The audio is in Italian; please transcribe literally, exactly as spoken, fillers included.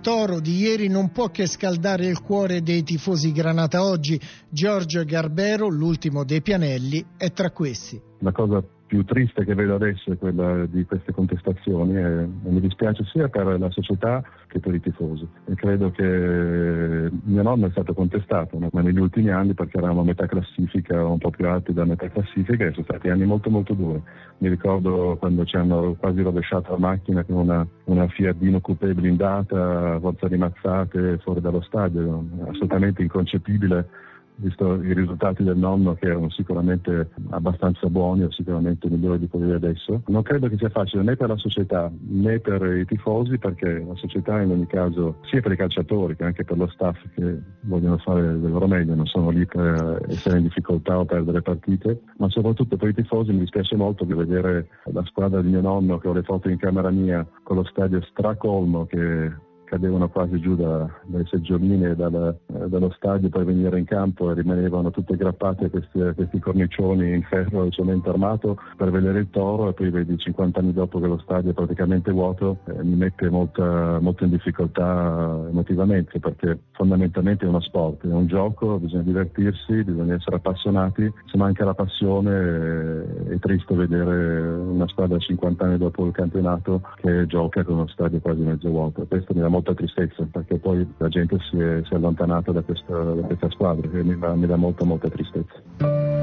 Toro di ieri non può che scaldare il cuore dei tifosi granata oggi. Giorgio Garbero, l'ultimo dei Pianelli, è tra questi. La cosa più triste che vedo adesso è quella di queste contestazioni e, e mi dispiace sia per la società che per i tifosi. E credo che mio nonno è stato contestato, ma negli ultimi anni, perché eravamo a metà classifica, un po' più alti da metà classifica, e sono stati anni molto molto duri. Mi ricordo quando ci hanno quasi rovesciato la macchina con una, una Fiat Dino Coupé blindata, a forza di mazzate fuori dallo stadio, assolutamente inconcepibile, visto i risultati del nonno, che erano sicuramente abbastanza buoni o sicuramente migliori di quelli di adesso. Non credo che sia facile né per la società né per i tifosi, perché la società in ogni caso, sia per i calciatori che anche per lo staff che vogliono fare del loro meglio, non sono lì per essere in difficoltà o perdere partite, ma soprattutto per i tifosi mi dispiace molto di vedere la squadra di mio nonno, che ho le foto in camera mia, con lo stadio stracolmo che cadevano quasi giù da, dalle seggioline e dal, eh, dallo stadio per venire in campo, e rimanevano tutte aggrappate a questi, a questi cornicioni in ferro e cemento armato per vedere il Toro, e poi vedi cinquanta anni dopo che lo stadio è praticamente vuoto. Eh, mi mette molta, molto in difficoltà emotivamente, perché fondamentalmente è uno sport, è un gioco, bisogna divertirsi, bisogna essere appassionati. Se manca la passione è, è triste vedere una squadra cinquanta anni dopo il campionato che gioca con uno stadio quasi mezzo vuoto. Questo mi dà molta tristezza, perché poi la gente si è, si è allontanata da questa, da questa squadra, e mi dà, mi dà molta molta tristezza.